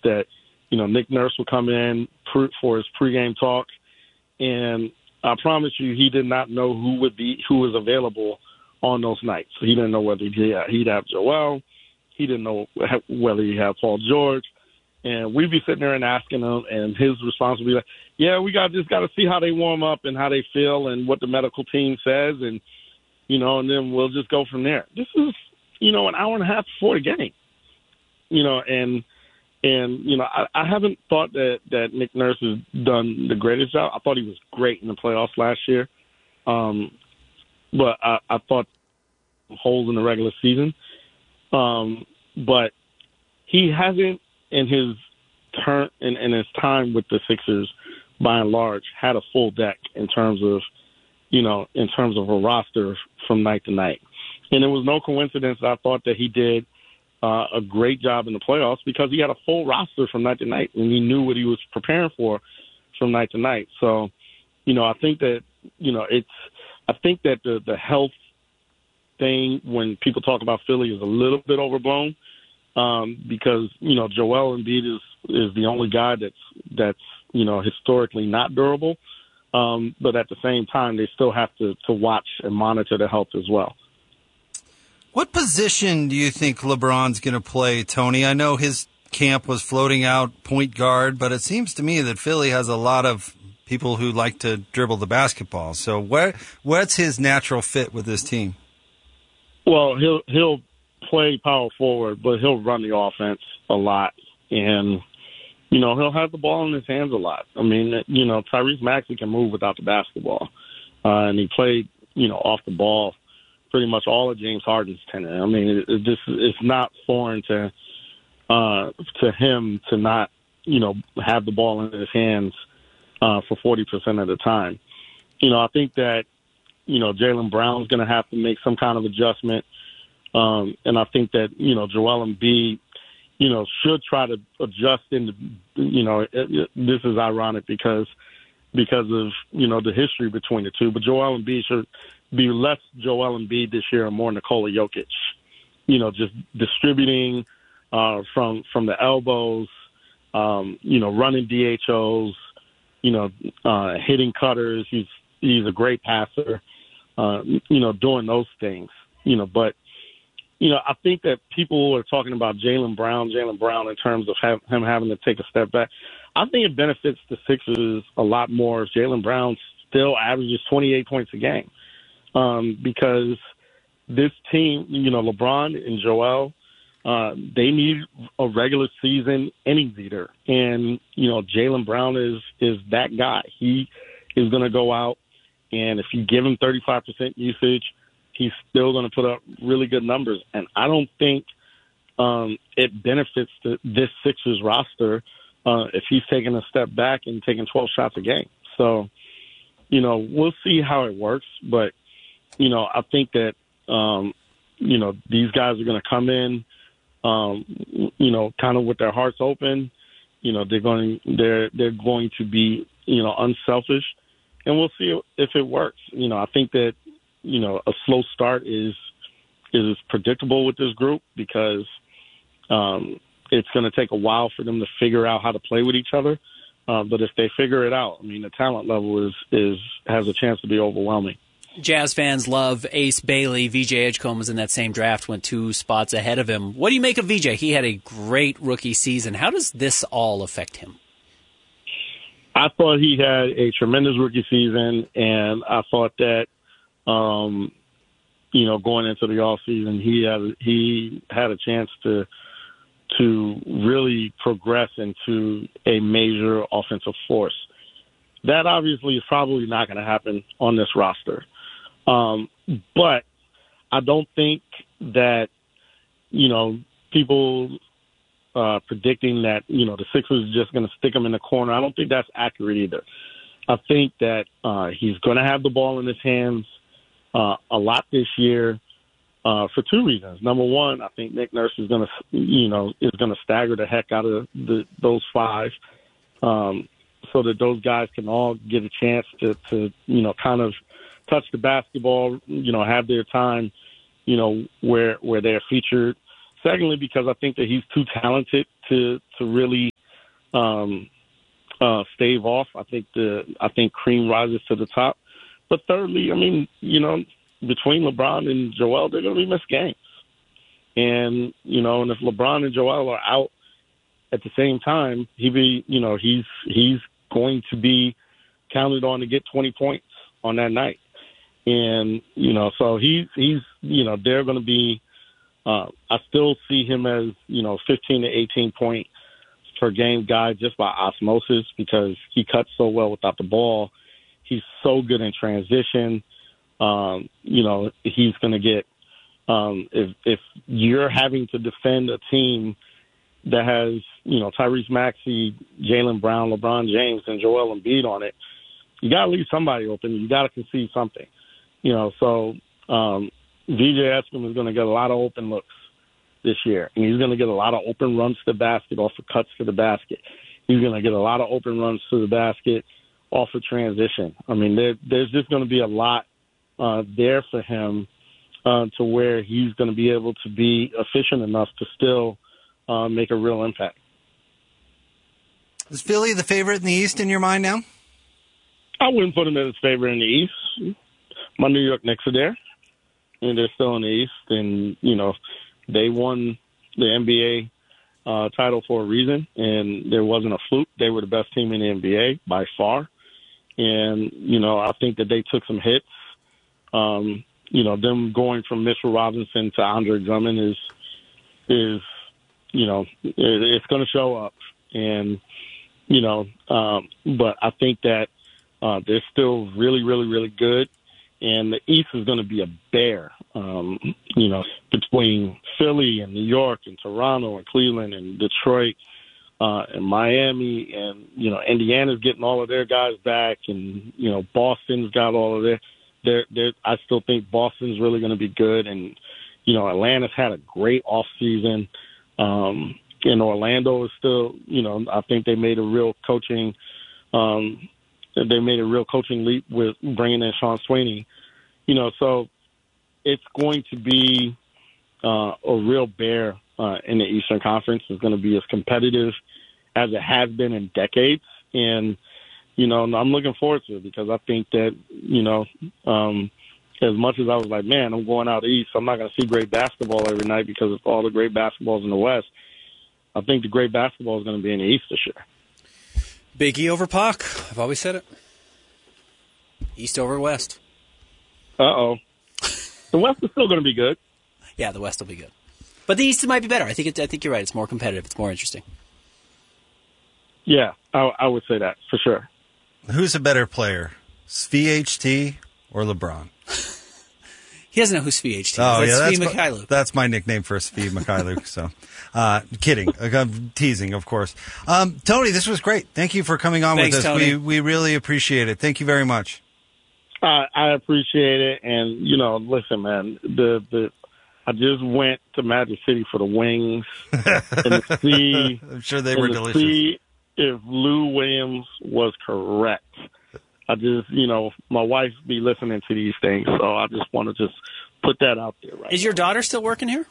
that, Nick Nurse would come in for his pregame talk, and I promise you, he did not know who was available on those nights. So he didn't know whether he'd have Joel. He didn't know whether he'd have Paul George. And we'd be sitting there and asking him, and his response would be like, yeah, we just got to see how they warm up and how they feel and what the medical team says, and, and then we'll just go from there. This is, an hour and a half before the game, and I haven't thought that Nick Nurse has done the greatest job. I thought he was great in the playoffs last year, but I thought holes in the regular season. But he hasn't, in his time with the Sixers, by and large, had a full deck in terms of a roster from night to night. And it was no coincidence that I thought that he did a great job in the playoffs because he had a full roster from night to night and he knew what he was preparing for from night to night. So, I think that, the health thing when people talk about Philly is a little bit overblown because, Joel Embiid is the only guy that's historically not durable. But at the same time, they still have to watch and monitor their health as well. What position do you think LeBron's going to play, Tony? I know his camp was floating out point guard, but it seems to me that Philly has a lot of people who like to dribble the basketball. So what's his natural fit with this team? Well, he'll play power forward, but he'll run the offense a lot, and he'll have the ball in his hands a lot. I mean, Tyrese Maxey can move without the basketball, and he played off the ball pretty much all of James Harden's tenure. I mean, it's not foreign to him to not have the ball in his hands for 40% of the time. I think that Jaylen Brown's going to have to make some kind of adjustment. And I think that, Joel Embiid, should try to adjust into, this is ironic because of, the history between the two. But Joel Embiid should be less Joel Embiid this year and more Nikola Jokic, just distributing from the elbows, running DHOs, hitting cutters. He's a great passer. Doing those things, but, I think that people are talking about Jaylen Brown in terms of him having to take a step back. I think it benefits the Sixers a lot more if Jaylen Brown still averages 28 points a game, because this team, LeBron and Joel, they need a regular season innings eater. And, Jaylen Brown is that guy. He is going to go out, and if you give him 35% usage, he's still going to put up really good numbers. And I don't think it benefits this Sixers roster if he's taking a step back and taking 12 shots a game. So, we'll see how it works. But, I think that, these guys are going to come in, kind of with their hearts open. They're going to be, unselfish. And we'll see if it works. I think that, a slow start is predictable with this group because it's going to take a while for them to figure out how to play with each other. But if they figure it out, the talent level has a chance to be overwhelming. Jazz fans love Ace Bailey. VJ Edgecombe was in that same draft, went 2 spots ahead of him. What do you make of VJ? He had a great rookie season. How does this all affect him? I thought he had a tremendous rookie season, and I thought that, going into the offseason, he had a chance to really progress into a major offensive force. That obviously is probably not going to happen on this roster. But I don't think that, people predicting that, the Sixers are just going to stick him in the corner. I don't think that's accurate either. I think that he's going to have the ball in his hands a lot this year for 2 reasons. Number one, I think Nick Nurse is going to stagger the heck out of those 5 so that those guys can all get a chance to kind of touch the basketball, have their time, where they're featured. Secondly, because I think that he's too talented to really stave off. I think Cream rises to the top. But thirdly, I mean, between LeBron and Joel, they're going to be missed games. And, and if LeBron and Joel are out at the same time, he's going to be counted on to get 20 points on that night. And, so he's they're going to be, I still see him as, 15 to 18 point per game guy just by osmosis because he cuts so well without the ball. He's so good in transition. He's going to get, if you're having to defend a team that has, Tyrese Maxey, Jaylen Brown, LeBron James, and Joel Embiid on it, you got to leave somebody open. You got to concede something. So VJ Eskim is going to get a lot of open looks this year, and he's going to get a lot of open runs to the basket off of cuts to the basket. He's going to get a lot of open runs to the basket off of transition. I mean, there's just going to be a lot there for him to where he's going to be able to be efficient enough to still make a real impact. Is Philly the favorite in the East in your mind now? I wouldn't put him as favorite in the East. My New York Knicks are there, and they're still in the East. And, they won the NBA title for a reason, and there wasn't a fluke. They were the best team in the NBA by far. And, I think that they took some hits. Them going from Mitchell Robinson to Andre Drummond is it's going to show up. And, but I think that they're still really, really, really good. And the East is going to be a bear, between Philly and New York and Toronto and Cleveland and Detroit and Miami. And, Indiana's getting all of their guys back. And, Boston's got all of their I still think Boston's really going to be good. And, Atlanta's had a great offseason. And Orlando is still, I think they made a real coaching leap with bringing in Sean Sweeney. So it's going to be a real bear in the Eastern Conference. It's going to be as competitive as it has been in decades. And, I'm looking forward to it because I think that, as much as I was like, man, I'm going out east, I'm not going to see great basketball every night because of all the great basketballs in the West. I think the great basketball is going to be in the East this year. Big E over Pac. I've always said it. East over West. Uh-oh. The West is still going to be good. Yeah, the West will be good. But the East might be better. I think you're right. It's more competitive. It's more interesting. Yeah, I would say that for sure. Who's a better player, SVHT or LeBron? He doesn't know who SVHT is. Oh, that's Svi Mykhailiuk. That's my nickname for Svi Mykhailiuk. So, kidding. I'm teasing, of course. Tony, this was great. Thank you for coming on Thanks, with us. Tony. We really appreciate it. Thank you very much. I appreciate it. And, listen, man, I just went to Magic City for the wings and to see. I'm sure they were delicious. To see if Lou Williams was correct. I just, my wife be listening to these things, so I just want to just put that out there. Right? Is your daughter still working here?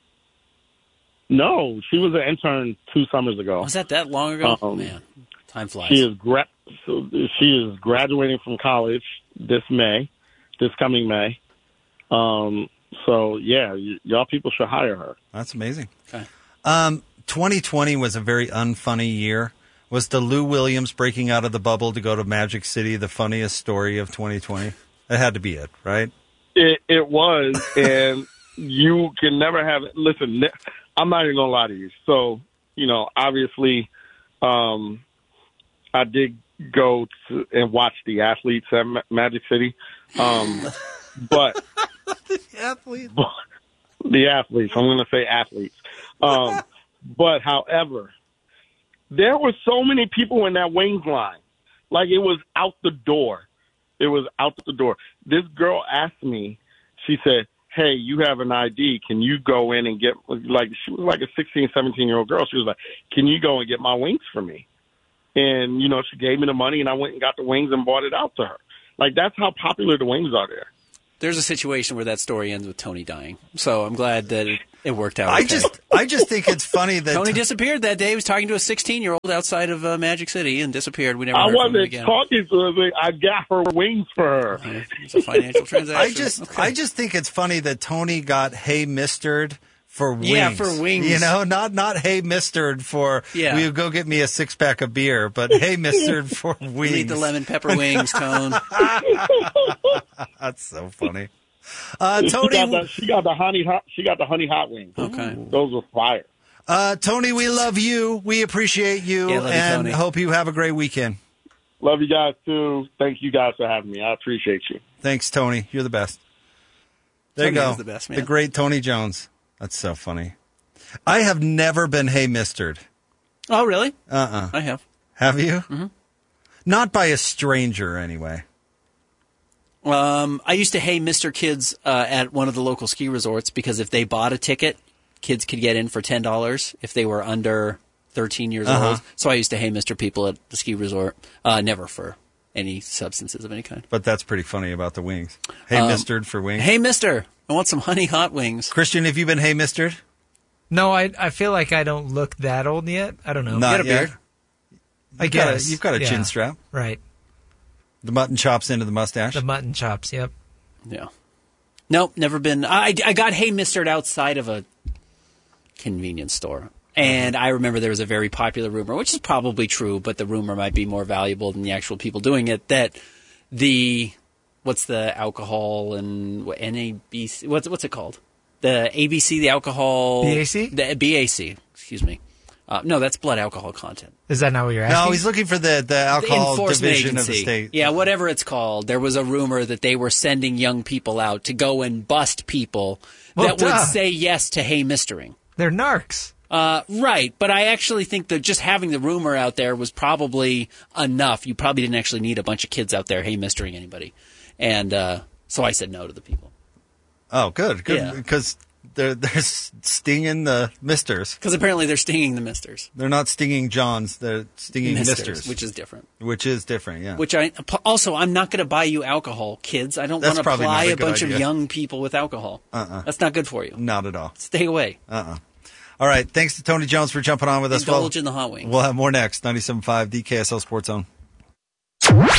No, she was an intern 2 summers ago. Was that long ago? Man, time flies. She is graduating from college this coming May. So yeah, y'all people should hire her. That's amazing. Okay. 2020 was a very unfunny year. Was the Lou Williams breaking out of the bubble to go to Magic City the funniest story of 2020? It had to be it, right? It was, and you can never have it. Listen, I'm not even going to lie to you. So, obviously, I did go and watch the athletes at Magic City. But the athletes. The athletes. I'm going to say athletes. But, however, there were so many people in that wings line. Like, it was out the door. It was out the door. This girl asked me, she said, hey, you have an ID. Can you go in and get, she was like a 16, 17-year-old girl. She was like, can you go and get my wings for me? And, she gave me the money, and I went and got the wings and bought it out to her. Like, that's how popular the wings are there. there's a situation where that story ends with Tony dying. So I'm glad that it worked out. I okay. just think it's funny that Tony disappeared that day. He was talking to a 16-year-old outside of Magic City and disappeared. We never I heard from him wasn't again. talking to her. I got her wings for her. It's a financial transaction. I just think it's funny that Tony got "Hey Mistered" for wings. Yeah, for wings. You know, not "Hey Mistered" for will you go get me a 6-pack of beer, but "Hey Mistered" for wings. Eat the lemon pepper wings, Tone. That's so funny. Tony, she got the honey hot wings. Okay, those were fire. Tony, we love you. We appreciate you, and hope you have a great weekend. Love you guys too. Thank you guys for having me. I appreciate you. Thanks, Tony. You're the best. There Tony you go. is the best, man. The great Tony Jones. That's so funny. I have never been "Hey Mistered." Oh, really? I have. Have you? Mm-hmm. Not by a stranger, anyway. I used to hey Mr. Kids at one of the local ski resorts because if they bought a ticket, kids could get in for $10 if they were under 13 years old. So I used to hey Mr. people at the ski resort, never for any substances of any kind. But that's pretty funny about the wings. Hey Mistered for wings. Hey Mister, I want some honey hot wings. Christian, have you been hey Mistered? No, I feel like I don't look that old yet. I don't know. Not you got a yet. beard? I guess. You've got a chin strap. Right. The mutton chops into the mustache. The mutton chops, yep. Yeah. Nope, never been. I got hey Mistered outside of a convenience store. And I remember there was a very popular rumor, which is probably true, but the rumor might be more valuable than the actual people doing it, that what's the alcohol and NABC, what's it called? The ABC, the alcohol... BAC? The BAC, excuse me. No, that's blood alcohol content. Is that not what you're asking? No, he's looking for the alcohol enforcement division agency of the state. Yeah, whatever it's called. There was a rumor that they were sending young people out to go and bust people that would say yes to hey mistering. They're narcs. Right, but I actually think that just having the rumor out there was probably enough. You probably didn't actually need a bunch of kids out there hey mistering anybody. And so I said no to the people. Oh, good. Yeah. Because they're stinging the misters. Because apparently they're stinging the misters. They're not stinging Johns. They're stinging misters. Which is different. Which is different, yeah. Which I'm not going to buy you alcohol, kids. I don't want to ply a bunch of young people with alcohol. That's not good for you. Not at all. Stay away. All right. Thanks to Tony Jones for jumping on with us. Indulge in the hot wings. We'll have more next. 97.5 DKSL Sports Zone. 3, 2,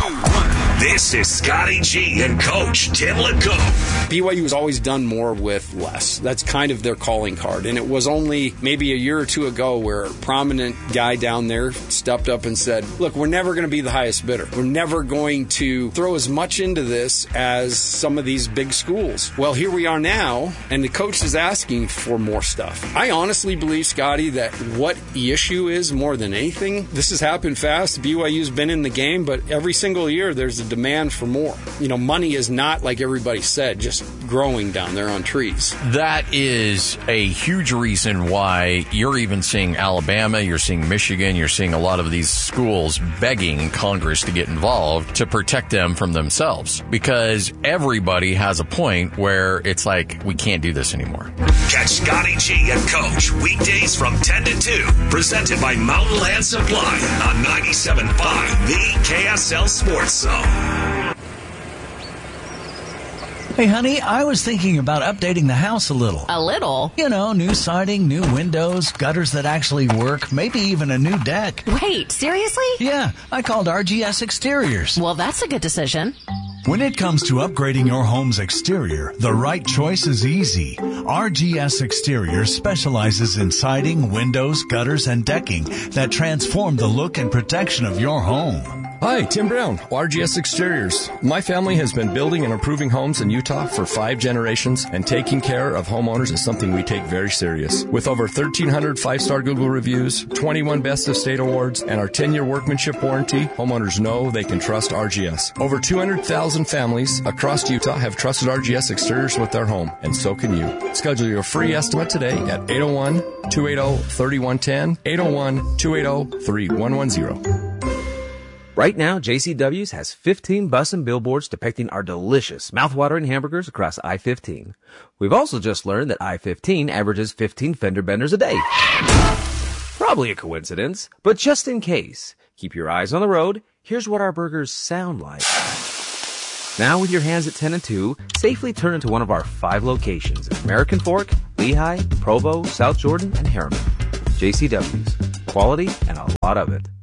1. This is Scotty G and Coach Tim LeCoq. BYU has always done more with less. That's kind of their calling card. And it was only maybe a year or two ago where a prominent guy down there stepped up and said, look, we're never going to be the highest bidder. We're never going to throw as much into this as some of these big schools. Well, here we are now, and the coach is asking for more stuff. I honestly believe, Scotty, that what the issue is more than anything, this has happened fast. BYU's been in the game, but every single year there's a demand for more. You know, money is not, like everybody said, just growing down there on trees. That is a huge reason why you're even seeing Alabama, you're seeing Michigan, you're seeing a lot of these schools begging Congress to get involved to protect them from themselves. Because everybody has a point where it's like, we can't do this anymore. Catch Scotty G and Coach weekdays from 10 to 2. Presented by Mountain Land Supply on 97.5, the KSL Sports Zone. Hey, honey, I was thinking about updating the house a little. A little? You know, new siding, new windows, gutters that actually work, maybe even a new deck. Wait, seriously? Yeah, I called RGS Exteriors. Well, that's a good decision. When it comes to upgrading your home's exterior, the right choice is easy. RGS Exteriors specializes in siding, windows, gutters, and decking that transform the look and protection of your home. Hi, Tim Brown, RGS Exteriors. My family has been building and improving homes in Utah for 5 generations, and taking care of homeowners is something we take very serious. With over 1,300 5-star Google reviews, 21 Best of State awards, and our 10-year workmanship warranty, homeowners know they can trust RGS. Over 200,000 families across Utah have trusted RGS Exteriors with their home, and so can you. Schedule your free estimate today at 801-280-3110, 801-280-3110. Right now, JCW's has 15 bussin' billboards depicting our delicious, mouthwatering hamburgers across I-15. We've also just learned that I-15 averages 15 fender benders a day. Probably a coincidence, but just in case, keep your eyes on the road. Here's what our burgers sound like. Now with your hands at 10 and 2, safely turn into one of our 5 locations in American Fork, Lehigh, Provo, South Jordan, and Harriman. JCW's. Quality and a lot of it.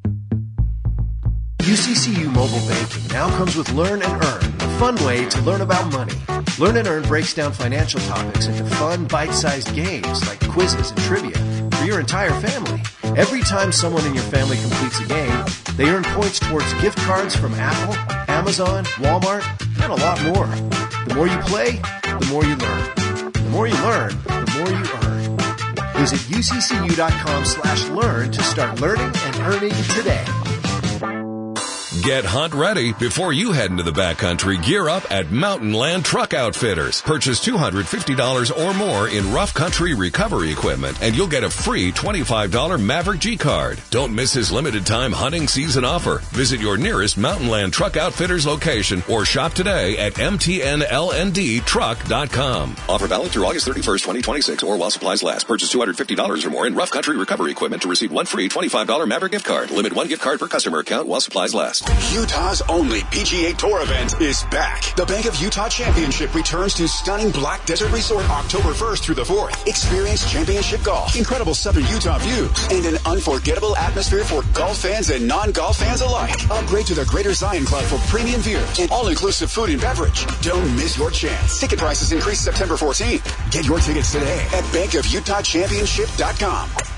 UCCU Mobile Banking now comes with Learn and Earn, a fun way to learn about money. Learn and Earn breaks down financial topics into fun, bite-sized games like quizzes and trivia for your entire family. Every time someone in your family completes a game, they earn points towards gift cards from Apple, Amazon, Walmart, and a lot more. The more you play, the more you learn. The more you learn, the more you earn. Visit uccu.com/learn to start learning and earning today. Get hunt ready before you head into the backcountry. Gear up at Mountain Land Truck Outfitters. Purchase $250 or more in rough country recovery equipment, and you'll get a free $25 Maverick G card. Don't miss his limited time hunting season offer. Visit your nearest Mountain Land Truck Outfitters location or shop today at mtnlndtruck.com. Offer valid through August 31st, 2026, or while supplies last. Purchase $250 or more in rough country recovery equipment to receive one free $25 Maverick gift card. Limit one gift card per customer account while supplies last. Utah's only PGA Tour event is back. The Bank of Utah Championship returns to stunning Black Desert Resort October 1st through the 4th. Experience championship golf, incredible southern Utah views, and an unforgettable atmosphere for golf fans and non-golf fans alike. Upgrade to the Greater Zion Club for premium views and all-inclusive food and beverage. Don't miss your chance. Ticket prices increase September 14th. Get your tickets today at bankofutahchampionship.com.